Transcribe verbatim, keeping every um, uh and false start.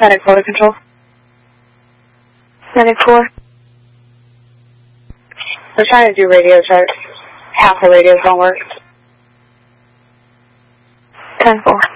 Medic four to control. Medic four. We're trying to do radio chart. Half the radios don't work. ten four.